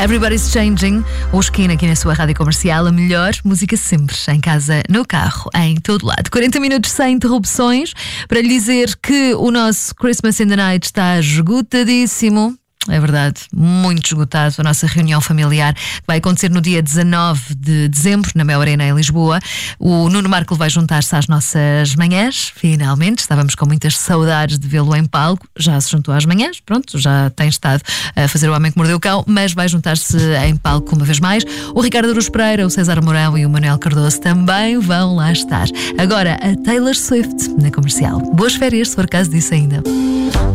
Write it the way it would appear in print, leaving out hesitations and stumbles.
Everybody's Changing, o Skin aqui na sua rádio comercial, a melhor música sempre, em casa, no carro, em todo lado. 40 minutos sem interrupções, para lhe dizer que o nosso Christmas in the Night está esgotadíssimo. É verdade, muito esgotado. A nossa reunião familiar vai acontecer no dia 19 de dezembro, na Mel Arena, em Lisboa. O Nuno Marco vai juntar-se às nossas manhãs, finalmente. Estávamos com muitas saudades de vê-lo em palco. Já se juntou às manhãs, pronto, já tem estado a fazer o Homem que Mordeu o Cão, mas vai juntar-se em palco uma vez mais. O Ricardo Aruz Pereira, o César Mourão e o Manuel Cardoso também vão lá estar. Agora, a Taylor Swift na Comercial. Boas férias, se for caso disso ainda.